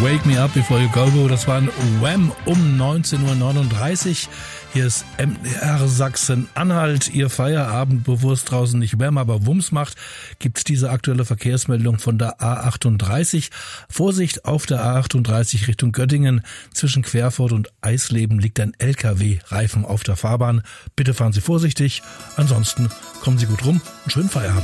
Wake Me Up Before You Go. Das war ein Wham um 19.39 Uhr. Hier ist MDR Sachsen-Anhalt. Ihr Feierabend, bevor es draußen nicht Wham, aber Wumms macht, gibt's diese aktuelle Verkehrsmeldung von der A38. Vorsicht auf der A38 Richtung Göttingen. Zwischen Querfurt und Eisleben liegt ein LKW-Reifen auf der Fahrbahn. Bitte fahren Sie vorsichtig. Ansonsten kommen Sie gut rum und schönen Feierabend.